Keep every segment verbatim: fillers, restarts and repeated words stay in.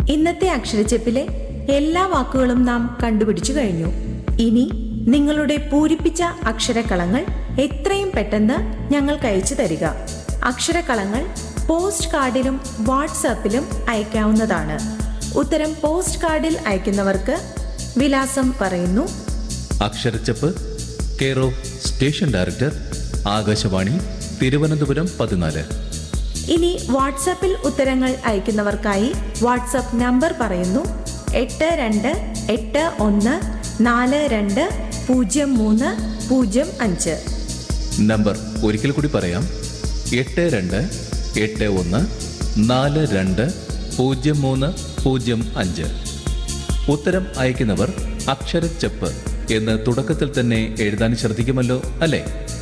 ഇന്നത്തെ അക്ഷരച്ചെപ്പിലെ എല്ലാ വാക്കുകളും നാം കണ്ടുപിടിച്ചു കഴിഞ്ഞു. ഇനി നിങ്ങളുടെ പൂരിപ്പിച്ച അക്ഷരക്കളങ്ങൾ എത്രയും പെട്ടെന്ന് ഞങ്ങൾക്ക് അയച്ചു തരിക. അക്ഷരക്കളങ്ങൾ പോസ്റ്റ് കാർഡിലും വാട്സാപ്പിലും അയക്കാവുന്നതാണ്. ഉത്തരം പോസ്റ്റ് കാർഡിൽ അയക്കുന്നവർക്ക് വിലാസം പറയുന്നു. അക്ഷരച്ചെപ്പ്, care of station director, Akashvani, Thiruvananthapuram പതിനാല്. ഇനി വാട്സാപ്പിൽ ഉത്തരങ്ങൾ അയക്കുന്നവർക്കായി വാട്സാപ്പ് നമ്പർ പറയുന്നു. എട്ട് രണ്ട് എട്ട് ഒന്ന് നാല് രണ്ട് പൂജ്യം മൂന്ന് പൂജ്യം അഞ്ച്. നമ്പർ ഒരിക്കൽ കൂടി പറയാം. എട്ട് രണ്ട് എട്ട് ഒന്ന് നാല് രണ്ട് പൂജ്യം മൂന്ന് പൂജ്യം അഞ്ച്. ഉത്തരം അയക്കുന്നവർ അക്ഷരച്ചെപ്പ് എന്ന് തുടക്കത്തിൽ തന്നെ എഴുതാൻ ശ്രദ്ധിക്കുമല്ലോ, അല്ലേ?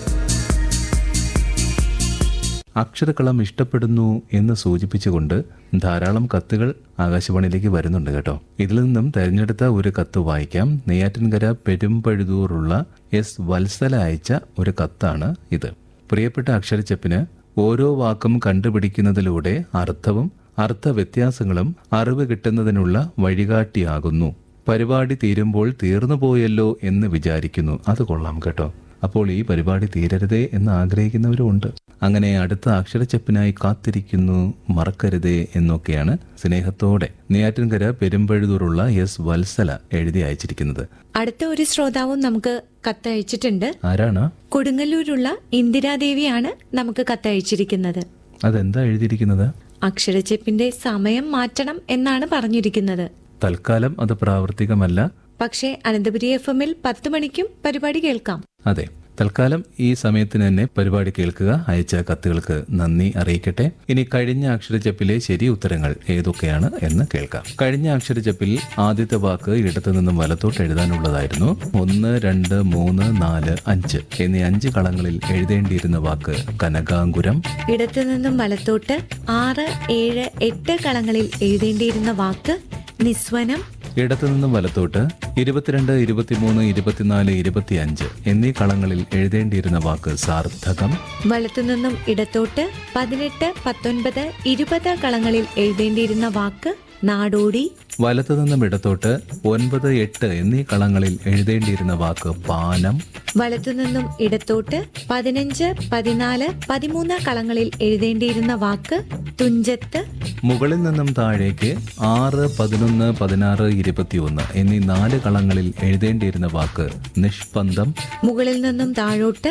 അക്ഷരക്കളം ഇഷ്ടപ്പെടുന്നു എന്ന് സൂചിപ്പിച്ചുകൊണ്ട് ധാരാളം കത്തുകൾ ആകാശവാണിയിലേക്ക് വരുന്നുണ്ട് കേട്ടോ. ഇതിൽ നിന്നും തെരഞ്ഞെടുത്ത ഒരു കത്ത് വായിക്കാം. നെയ്യാറ്റിൻകര പെരുമ്പഴുതൂറുള്ള എസ് വത്സല അയച്ച ഒരു കത്താണ് ഇത്. പ്രിയപ്പെട്ട അക്ഷരച്ചെപ്പിന് ഓരോ വാക്കും കണ്ടുപിടിക്കുന്നതിലൂടെ അർത്ഥവും അർത്ഥവ്യത്യാസങ്ങളും അറിവ് കിട്ടുന്നതിനുള്ള വഴികാട്ടിയാകുന്നു. പരിപാടി തീരുമ്പോൾ തീർന്നുപോയല്ലോ എന്ന് വിചാരിക്കുന്നു. അത് കൊള്ളാം കേട്ടോ. അപ്പോൾ ഈ പരിപാടി തീരരുതേ എന്ന് ആഗ്രഹിക്കുന്നവരും ഉണ്ട്. അങ്ങനെ അടുത്ത അക്ഷരച്ചെപ്പിനായി കാത്തിരിക്കുന്നു, മറക്കരുതേ എന്നൊക്കെയാണ് സ്നേഹത്തോടെ നെയ്യാറ്റിൻകര പെരുമ്പഴുതൂറുള്ള എസ് വത്സല എഴുതി അയച്ചിരിക്കുന്നത്. അടുത്ത ഒരു ശ്രോതാവും നമുക്ക് കത്തയച്ചിട്ടുണ്ട്. ആരാണ്? കൊടുങ്ങല്ലൂരുള്ള ഇന്ദിരാദേവിയാണ് നമുക്ക് കത്തയച്ചിരിക്കുന്നത്. അതെന്താ എഴുതിയിരിക്കുന്നത്? അക്ഷരച്ചെപ്പിന്റെ സമയം മാറ്റണം എന്നാണ് പറഞ്ഞിരിക്കുന്നത്. തൽക്കാലം അത് പ്രാവർത്തികമല്ല. പക്ഷേ അനന്തപുരി എഫ് എമ്മിൽ പത്ത് മണിക്കും പരിപാടി കേൾക്കാം. അതെ, തൽക്കാലം ഈ സമയത്തിന് തന്നെ പരിപാടി കേൾക്കുക. അയച്ച കത്തുകൾക്ക് നന്ദി അറിയിക്കട്ടെ. ഇനി കഴിഞ്ഞ അക്ഷരച്ചെപ്പിലെ ശരി ഉത്തരങ്ങൾ ഏതൊക്കെയാണ് എന്ന് കേൾക്കാം. കഴിഞ്ഞ അക്ഷരച്ചെപ്പിൽ ആദ്യത്തെ വാക്ക് ഇടത്തു നിന്നും വലത്തോട്ട് എഴുതാനുള്ളതായിരുന്നു. ഒന്ന്, രണ്ട്, മൂന്ന്, നാല്, അഞ്ച് എന്നീ അഞ്ച് കളങ്ങളിൽ എഴുതേണ്ടിയിരുന്ന വാക്ക് കനകാങ്കുരം. ഇടത്തു നിന്നും വലത്തോട്ട് ആറ്, ഏഴ്, എട്ട് കളങ്ങളിൽ എഴുതേണ്ടിയിരുന്ന വാക്ക് നിസ്വനം. ഇടത്തു നിന്നും വലത്തോട്ട് ഇരുപത്തിരണ്ട്, ഇരുപത്തിമൂന്ന്, ഇരുപത്തിനാല്, ഇരുപത്തിയഞ്ച് എന്നീ കളങ്ങളിൽ എഴുതേണ്ടിയിരുന്ന വാക്ക് സാർത്ഥകം. വലത്തുനിന്നും ഇടത്തോട്ട് പതിനെട്ട്, പത്തൊൻപത്, ഇരുപത് കളങ്ങളിൽ എഴുതേണ്ടിയിരുന്ന വാക്ക് നാടോടി. വലത്തു നിന്നും ഇടത്തോട്ട് ഒൻപത്, എട്ട് എന്നീ കളങ്ങളിൽ എഴുതേണ്ടിയിരുന്ന വാക്ക് പാനം. വലത്തുനിന്നും ഇടത്തോട്ട് പതിനഞ്ച്, പതിനാല്, പതിമൂന്ന് കളങ്ങളിൽ എഴുതേണ്ടിയിരുന്ന വാക്ക് തുഞ്ചത്ത്. മുകളിൽ നിന്നും താഴേക്ക് ആറ്, പതിനൊന്ന്, പതിനാറ്, ഇരുപത്തിയൊന്ന് എന്നീ നാല് കളങ്ങളിൽ എഴുതേണ്ടിയിരുന്ന വാക്ക് നിഷ്പന്ദം. മുകളിൽ നിന്നും താഴോട്ട്